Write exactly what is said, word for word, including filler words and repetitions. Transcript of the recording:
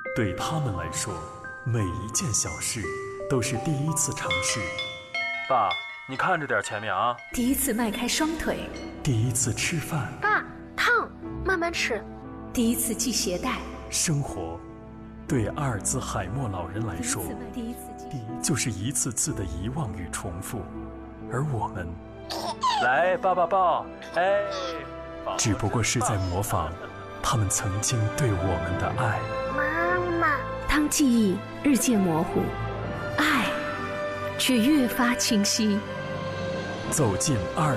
对他们来说，每一件小事都是第一次尝试。 爸，你看着点前面啊！ 第一次迈开双腿， 第一次吃饭。 爸，烫，慢慢吃。 第一次系鞋带。 生活，对阿尔兹海默老人来说， 第一次就是一次次的遗忘与重复，而我们， 来抱抱抱，哎， 只不过是在模仿他们曾经对我们的爱。 妈妈， 当记忆日渐模糊，爱却越发清晰。 走进阿尔